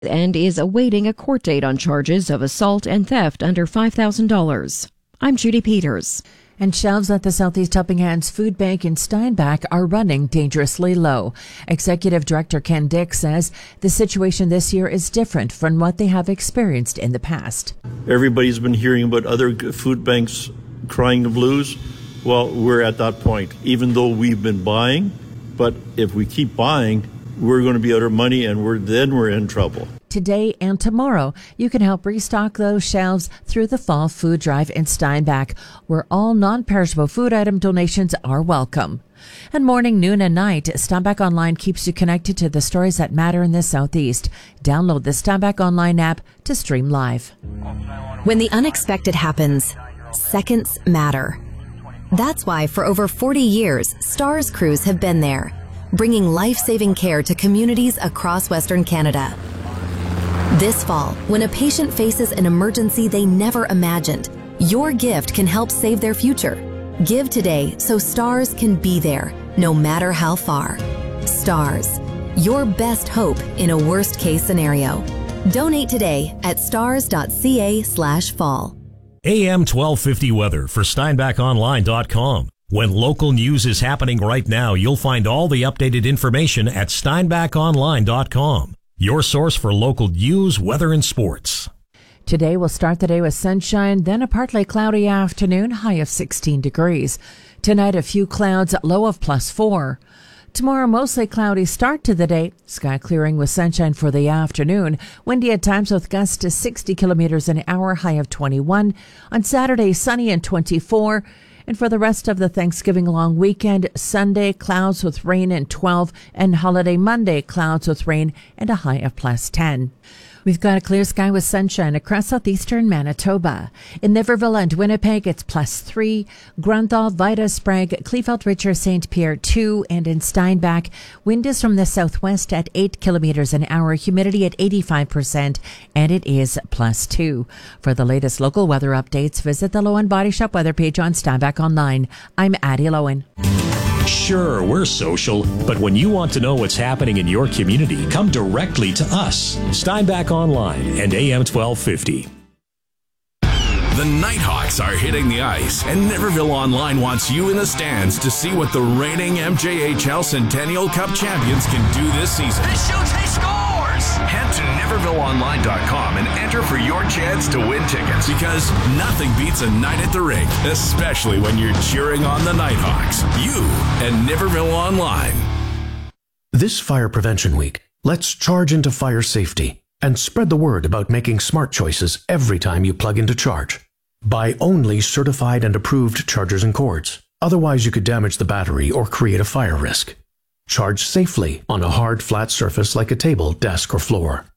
and is awaiting a court date on charges of assault and theft under $5,000. I'm Judy Peters. And shelves at the Southeast Helping Hands Food Bank in Steinbach are running dangerously low. Executive Director Ken Dick says the situation this year is different from what they have experienced in the past. Everybody's been hearing about other food banks crying the blues. Well, we're at that point, even though we've been buying. But if we keep buying, we're going to be out of money, and we're in trouble. Today and tomorrow, you can help restock those shelves through the Fall Food Drive in Steinbach, where all non-perishable food item donations are welcome. And morning, noon, and night, Steinbach Online keeps you connected to the stories that matter in the Southeast. Download the Steinbach Online app to stream live. When the unexpected happens, seconds matter. That's why for over 40 years, STARS crews have been there, bringing life-saving care to communities across Western Canada. This fall, when a patient faces an emergency they never imagined, your gift can help save their future. Give today so STARS can be there, no matter how far. STARS, your best hope in a worst-case scenario. Donate today at stars.ca/fall. AM 1250 weather for SteinbachOnline.com. When local news is happening right now, you'll find all the updated information at SteinbachOnline.com. Your source for local news, weather, and sports. Today we'll start the day with sunshine, then a partly cloudy afternoon, high of 16 degrees. Tonight a few clouds, low of +4. Tomorrow mostly cloudy start to the day, sky clearing with sunshine for the afternoon. Windy at times with gusts to 60 kilometers an hour, high of 21. On Saturday, sunny and 24. And for the rest of the Thanksgiving long weekend, Sunday, clouds with rain and 12, and holiday Monday, clouds with rain and a high of +10. We've got a clear sky with sunshine across southeastern Manitoba. In Niverville and Winnipeg, it's +3. Grunthal, Vida, Sprague, Kleefeld, Richer, St. Pierre 2, and in Steinbach, wind is from the southwest at 8 kilometers an hour, humidity at 85%, and it is +2. For the latest local weather updates, visit the Lowen Body Shop weather page on Steinbach Online. I'm Addie Lowen. Sure, we're social, but when you want to know what's happening in your community, come directly to us. Steinbach Online and AM 1250. The Nighthawks are hitting the ice, and Niverville Online wants you in the stands to see what the reigning MJHL Centennial Cup champions can do this season. He shoots, he scores! Head to NivervilleOnline.com and enter for your chance to win tickets, because nothing beats a night at the rink, especially when you're cheering on the Nighthawks. You and Niverville Online. This Fire Prevention Week, let's charge into fire safety and spread the word about making smart choices every time you plug into charge. Buy only certified and approved chargers and cords. Otherwise, you could damage the battery or create a fire risk. Charge safely on a hard, flat surface like a table, desk, or floor.